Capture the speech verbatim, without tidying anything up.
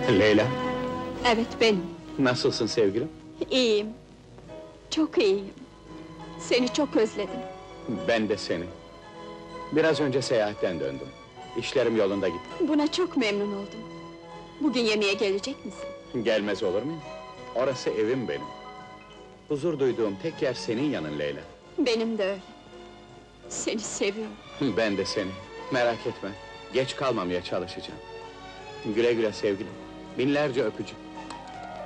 Leyla, Evet, benim. nasılsın sevgilim? İyiyim. Çok iyiyim. Seni çok özledim. Ben de seni. Biraz önce seyahatten döndüm. İşlerim yolunda gitti. Buna çok memnun oldum. Bugün yemeğe gelecek misin? Gelmez olur muyum? Orası evim benim. Huzur duyduğum tek yer senin yanın Leyla. Benim de öyle. Seni seviyorum. Ben de seni. Merak etme. Geç kalmamaya çalışacağım. Güle güle sevgilim. Binlerce öpücük.